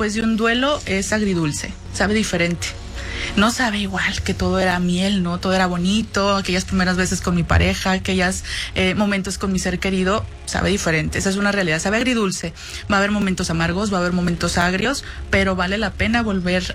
después de un duelo es agridulce, sabe diferente. No sabe igual que todo era miel, ¿no? Todo era bonito, aquellas primeras veces con mi pareja, aquellos momentos con mi ser querido, sabe diferente. Esa es una realidad, sabe agridulce. Va a haber momentos amargos, va a haber momentos agrios, pero vale la pena volver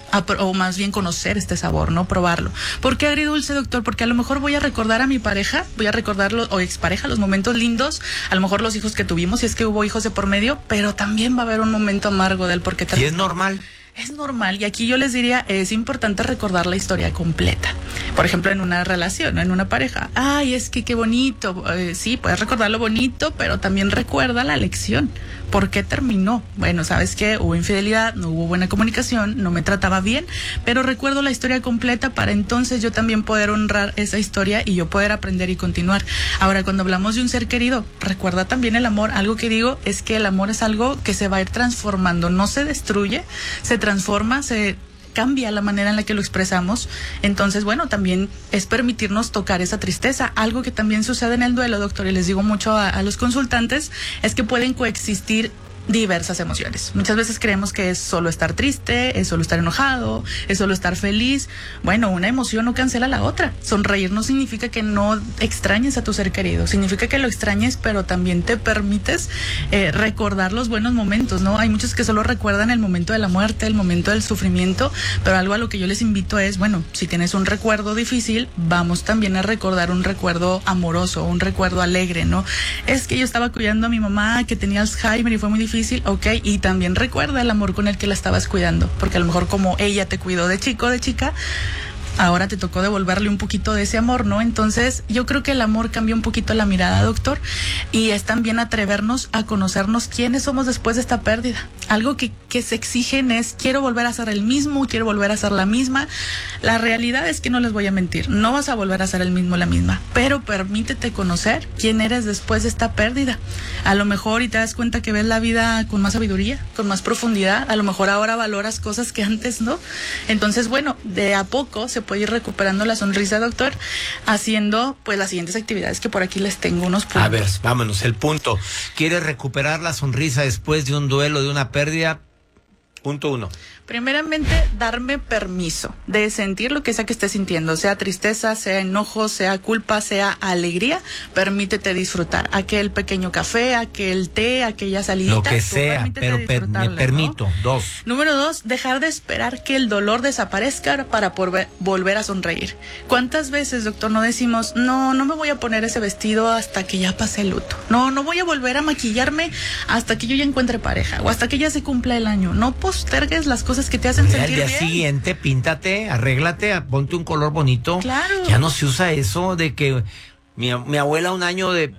o más bien conocer este sabor, ¿no? Probarlo. ¿Por qué agridulce, doctor? Porque a lo mejor voy a recordar a mi pareja, voy a recordar o expareja, los momentos lindos, a lo mejor los hijos que tuvimos, si es que hubo hijos de por medio, pero también va a haber un momento amargo del por qué. Y es normal. Es normal, y aquí yo les diría, es importante recordar la historia completa. Por ejemplo, en una relación, ¿no? En una pareja. Ay, es que qué bonito. Sí, puedes recordar lo bonito, pero también recuerda la lección. ¿Por qué terminó? Bueno, ¿sabes qué? Hubo infidelidad, no hubo buena comunicación, no me trataba bien, pero recuerdo la historia completa para entonces yo también poder honrar esa historia y yo poder aprender y continuar. Ahora, cuando hablamos de un ser querido, recuerda también el amor. Algo que digo es que el amor es algo que se va a ir transformando, no se destruye, se transforma, se cambia la manera en la que lo expresamos. Entonces, bueno, también es permitirnos tocar esa tristeza. Algo que también sucede en el duelo, doctor, y les digo mucho a los consultantes, es que pueden coexistir diversas emociones. Muchas veces creemos que es solo estar triste, es solo estar enojado, es solo estar feliz. Bueno, una emoción no cancela la otra. Sonreír no significa que no extrañes a tu ser querido, significa que lo extrañes, pero también te permites recordar los buenos momentos, ¿no? Hay muchos que solo recuerdan el momento de la muerte, el momento del sufrimiento, pero algo a lo que yo les invito es, bueno, si tienes un recuerdo difícil, vamos también a recordar un recuerdo amoroso, un recuerdo alegre, ¿no? Es que yo estaba cuidando a mi mamá que tenía Alzheimer y fue muy difícil. Ok, y también recuerda el amor con el que la estabas cuidando, porque a lo mejor como ella te cuidó de chico, de chica, ahora te tocó devolverle un poquito de ese amor, ¿no? Entonces, yo creo que el amor cambia un poquito la mirada, doctor, y es también atrevernos a conocernos quiénes somos después de esta pérdida. Algo que se exigen es, quiero volver a ser el mismo, quiero volver a ser la misma. La realidad es que no les voy a mentir, no vas a volver a ser el mismo, la misma, pero permítete conocer quién eres después de esta pérdida. A lo mejor y te das cuenta que ves la vida con más sabiduría, con más profundidad, a lo mejor ahora valoras cosas que antes no. Entonces, bueno, de a poco se puede ir recuperando la sonrisa, doctor, haciendo pues las siguientes actividades que por aquí les tengo unos puntos. A ver, vámonos, el punto. ¿Quieres recuperar la sonrisa después de un duelo, de una pérdida? Punto 1. Primeramente, darme permiso de sentir lo que sea que estés sintiendo, sea tristeza, sea enojo, sea culpa, sea alegría. Permítete disfrutar aquel pequeño café, aquel té, aquella salidita. Lo que sea, pero me permito, ¿no? 2. Número 2, dejar de esperar que el dolor desaparezca para volver a sonreír. ¿Cuántas veces, doctor, no decimos, no me voy a poner ese vestido hasta que ya pase el luto? No voy a volver a maquillarme hasta que yo ya encuentre pareja o hasta que ya se cumpla el año. No postergues las cosas que te hacen sentir bien. Al día siguiente, píntate, arréglate, ponte un color bonito. Claro. Ya no se usa eso de que mi abuela un año de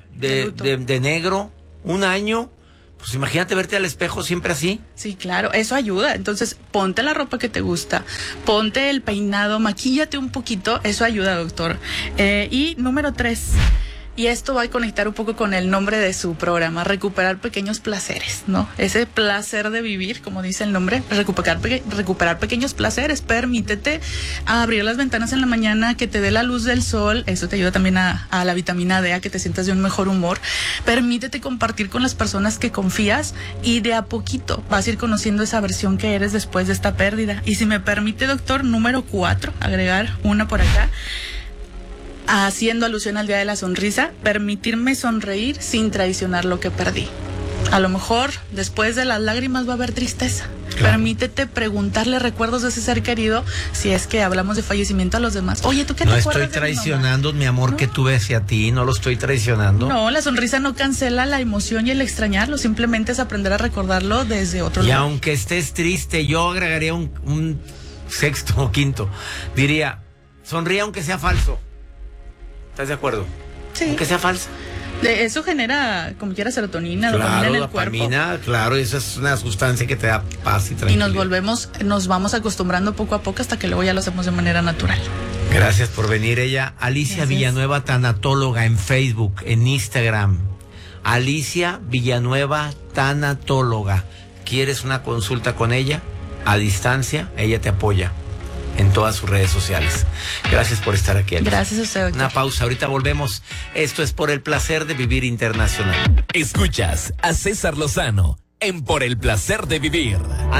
negro, un año. Pues imagínate verte al espejo siempre así. Sí, claro, eso ayuda. Entonces, ponte la ropa que te gusta, ponte el peinado, maquíllate un poquito, eso ayuda, doctor. Y número 3. Y esto va a conectar un poco con el nombre de su programa, recuperar pequeños placeres, ¿no? Ese placer de vivir, como dice el nombre, recuperar pequeños placeres. Permítete abrir las ventanas en la mañana, que te dé la luz del sol, eso te ayuda también a la vitamina D, a que te sientas de un mejor humor. Permítete compartir con las personas que confías y de a poquito vas a ir conociendo esa versión que eres después de esta pérdida. Y si me permite, doctor, número 4, agregar una por acá. Haciendo alusión al Día de la Sonrisa, permitirme sonreír sin traicionar lo que perdí. A lo mejor después de las lágrimas va a haber tristeza. Claro. Permítete preguntarle recuerdos de ese ser querido, si es que hablamos de fallecimiento, a los demás. Oye, ¿tú qué te acuerdas? No estoy traicionando mi amor, ¿no? Que tuve hacia ti, no lo estoy traicionando. No, la sonrisa no cancela la emoción y el extrañarlo, simplemente es aprender a recordarlo desde otro lugar. Y aunque estés triste, yo agregaría un sexto o quinto. Diría, sonríe aunque sea falso. ¿Estás de acuerdo? Sí. Aunque sea falsa. Eso genera, como quiera, serotonina, claro, dopamina en el dopamina, cuerpo. Claro, eso es una sustancia que te da paz y tranquilidad. Y nos vamos acostumbrando poco a poco hasta que luego ya lo hacemos de manera natural. Gracias por venir. Ella, Alicia Gracias. Villanueva, tanatóloga, en Facebook, en Instagram. Alicia Villanueva, tanatóloga. ¿Quieres una consulta con ella? A distancia, ella te apoya en todas sus redes sociales. Gracias por estar aquí, Alicia. Gracias a usted, doctor. Una pausa, ahorita volvemos. Esto es Por el Placer de Vivir Internacional. Escuchas a César Lozano en Por el Placer de Vivir.